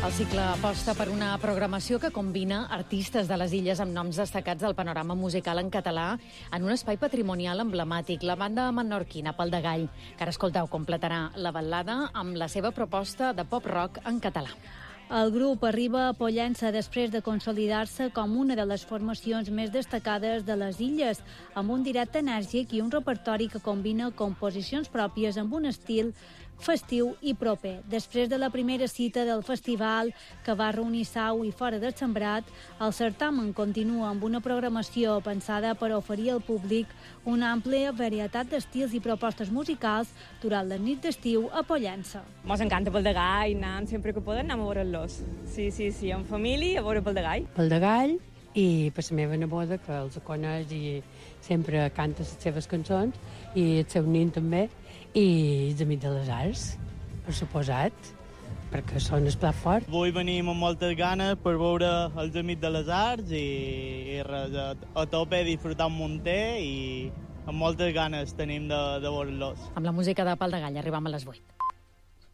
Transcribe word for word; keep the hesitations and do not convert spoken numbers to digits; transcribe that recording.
El cicle aposta per una programació que combina artistes de les illes amb noms destacats del panorama musical en català en un espai patrimonial emblemàtic, la banda menorquina Pal de Gall, que ara escolteu completarà la ballada amb la seva proposta de pop-rock en català. El grup arriba a Pollença després de consolidar-se com una de les formacions més destacades de les illes, amb un directe enèrgic i un repertori que combina composicions pròpies amb un estil festiu i proper. Després de la primera cita del festival, que va reunir Sau i fora del Sembrat, el certamen continua amb una programació pensada per oferir al públic una àmplia varietat d'estils i propostes musicals durant la nit d'estiu a Pollença. Mos encanta Pal de Gall, anem sempre que podem, anem a veure-los. Sí, sí, sí, en família, a veure Pal de Gall. Pal de Gall i per la meva neboda, que els coneix i sempre canta les seves cançons, i el seu nin també, i els Amics de les Arts, per suposat, perquè són el plat fort. Avui venim amb moltes ganes per veure els Amics de les Arts i, i res, a, a tope, disfrutar un munter i amb moltes ganes tenim de, de veure-los. Amb la música de Pal de Gall arribam a les vuit.